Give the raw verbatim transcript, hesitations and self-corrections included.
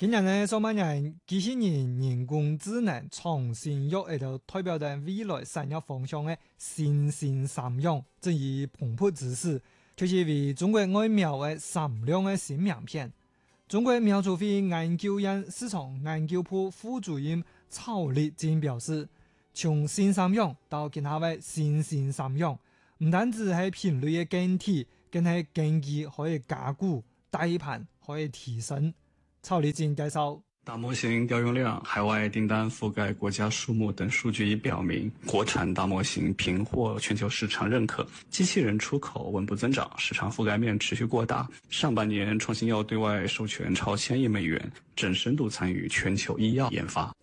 今年呢，上半年機器人、人工智能、創新藥喺度代表着未來產業方向嘅新興三樣，正以蓬勃之勢，就是為中國疫苗嘅三量嘅新名片。中國苗族會研究院市場研究部副主任曹立堅表示，從新三樣到今下嘅新興三樣，唔單止係品類嘅更替，更係經濟可以加固，大盤可以提升。曹立堅介紹， 大模型調用量、海外訂單覆蓋國家數目等數據已表明，國產大模型頻獲全球市場認可，機器人出口穩步增長，市場覆蓋面持續擴大。上半年創新藥對外授權超千億美元，整深度參與全球醫藥研發。